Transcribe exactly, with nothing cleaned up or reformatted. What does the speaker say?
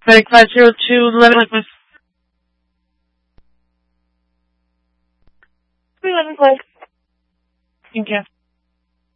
Medic five zero two, eleven Liquid. three eleven Liquid. Thank you.